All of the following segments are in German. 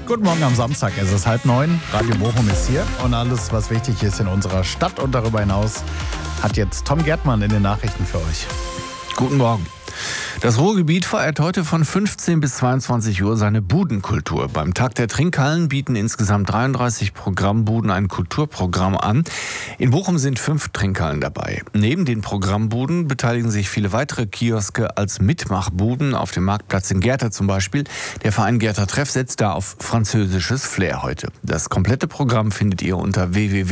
Guten Morgen am Samstag, es ist 8:30. Radio Bochum ist hier und alles, was wichtig ist in unserer Stadt und darüber hinaus, hat jetzt Tom Gärtmann in den Nachrichten für euch. Guten Morgen. Das Ruhrgebiet feiert heute von 15 bis 22 Uhr seine Budenkultur. Beim Tag der Trinkhallen bieten insgesamt 33 Programmbuden ein Kulturprogramm an. In Bochum sind 5 Trinkhallen dabei. Neben den Programmbuden beteiligen sich viele weitere Kioske als Mitmachbuden auf dem Marktplatz in Gertha zum Beispiel. Der Verein Gertha Treff setzt da auf französisches Flair heute. Das komplette Programm findet ihr unter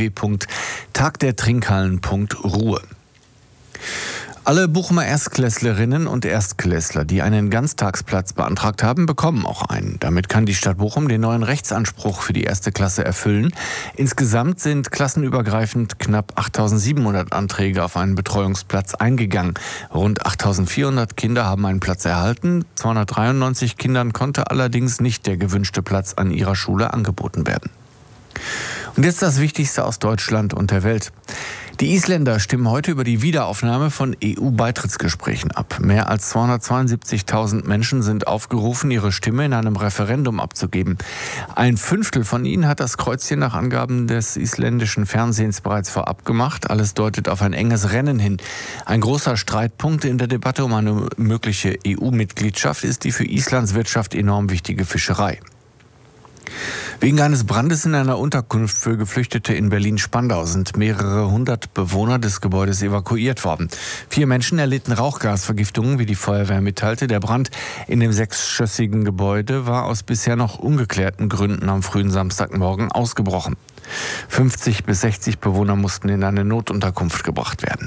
www.tagdertrinkhallen.ruhr. Alle Bochumer Erstklässlerinnen und Erstklässler, die einen Ganztagsplatz beantragt haben, bekommen auch einen. Damit kann die Stadt Bochum den neuen Rechtsanspruch für die erste Klasse erfüllen. Insgesamt sind klassenübergreifend knapp 8.700 Anträge auf einen Betreuungsplatz eingegangen. Rund 8.400 Kinder haben einen Platz erhalten. 293 Kindern konnte allerdings nicht der gewünschte Platz an ihrer Schule angeboten werden. Und jetzt das Wichtigste aus Deutschland und der Welt. Die Isländer stimmen heute über die Wiederaufnahme von EU-Beitrittsgesprächen ab. Mehr als 272.000 Menschen sind aufgerufen, ihre Stimme in einem Referendum abzugeben. 1/5 von ihnen hat das Kreuzchen nach Angaben des isländischen Fernsehens bereits vorab gemacht. Alles deutet auf ein enges Rennen hin. Ein großer Streitpunkt in der Debatte um eine mögliche EU-Mitgliedschaft ist die für Islands Wirtschaft enorm wichtige Fischerei. Wegen eines Brandes in einer Unterkunft für Geflüchtete in Berlin-Spandau sind mehrere hundert Bewohner des Gebäudes evakuiert worden. 4 Menschen erlitten Rauchgasvergiftungen, wie die Feuerwehr mitteilte. Der Brand in dem 6-stöckigen Gebäude war aus bisher noch ungeklärten Gründen am frühen Samstagmorgen ausgebrochen. 50 bis 60 Bewohner mussten in eine Notunterkunft gebracht werden.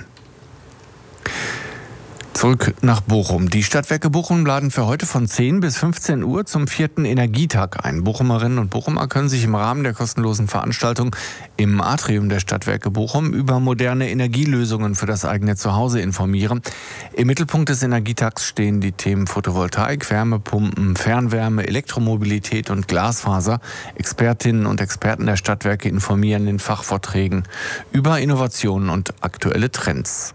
Zurück nach Bochum. Die Stadtwerke Bochum laden für heute von 10 bis 15 Uhr zum 4. Energietag ein. Bochumerinnen und Bochumer können sich im Rahmen der kostenlosen Veranstaltung im Atrium der Stadtwerke Bochum über moderne Energielösungen für das eigene Zuhause informieren. Im Mittelpunkt des Energietags stehen die Themen Photovoltaik, Wärmepumpen, Fernwärme, Elektromobilität und Glasfaser. Expertinnen und Experten der Stadtwerke informieren in Fachvorträgen über Innovationen und aktuelle Trends.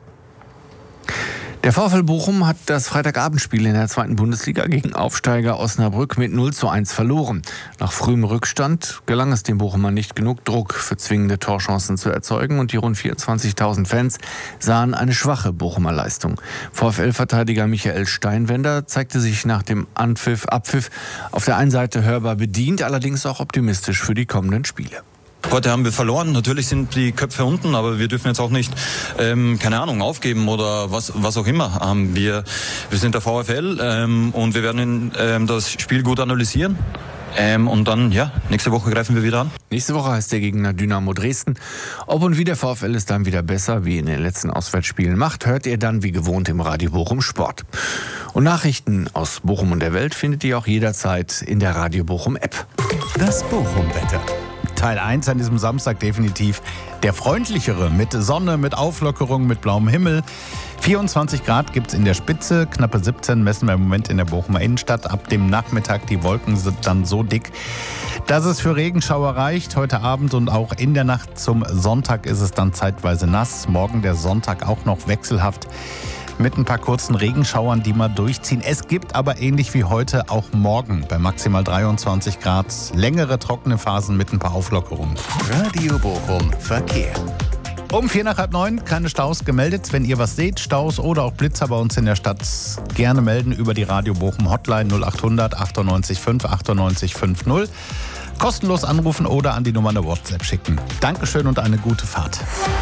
Der VfL Bochum hat das Freitagabendspiel in der 2. Bundesliga gegen Aufsteiger Osnabrück mit 0:1 verloren. Nach frühem Rückstand gelang es dem Bochumer nicht, genug Druck für zwingende Torchancen zu erzeugen und die rund 24.000 Fans sahen eine schwache Bochumer Leistung. VfL-Verteidiger Michael Steinwender zeigte sich nach dem Abpfiff auf der einen Seite hörbar bedient, allerdings auch optimistisch für die kommenden Spiele. Heute haben wir verloren. Natürlich sind die Köpfe unten, aber wir dürfen jetzt auch nicht, aufgeben oder was auch immer. Wir sind der VfL und wir werden das Spiel gut analysieren. Und dann, nächste Woche greifen wir wieder an. Nächste Woche heißt der Gegner Dynamo Dresden. Ob und wie der VfL es dann wieder besser wie in den letzten Auswärtsspielen macht, hört ihr dann wie gewohnt im Radio Bochum Sport. Und Nachrichten aus Bochum und der Welt findet ihr auch jederzeit in der Radio Bochum App. Das Bochum-Wetter. Teil 1 an diesem Samstag definitiv der freundlichere, mit Sonne, mit Auflockerung, mit blauem Himmel. 24 Grad gibt es in der Spitze, knappe 17 messen wir im Moment in der Bochumer Innenstadt. Ab dem Nachmittag, die Wolken sind dann so dick, dass es für Regenschauer reicht. Heute Abend und auch in der Nacht zum Sonntag ist es dann zeitweise nass. Morgen der Sonntag auch noch wechselhaft mit ein paar kurzen Regenschauern, die mal durchziehen. Es gibt aber ähnlich wie heute auch morgen bei maximal 23 Grad längere trockene Phasen mit ein paar Auflockerungen. Radio Bochum Verkehr. Um 8:45 keine Staus gemeldet. Wenn ihr was seht, Staus oder auch Blitzer bei uns in der Stadt, gerne melden über die Radio Bochum Hotline 0800 98 5 98 50. Kostenlos anrufen oder an die Nummer eine WhatsApp schicken. Dankeschön und eine gute Fahrt.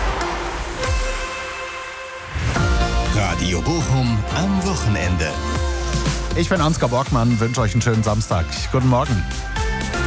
Radio Bochum am Wochenende. Ich bin Ansgar Borgmann, wünsche euch einen schönen Samstag. Guten Morgen.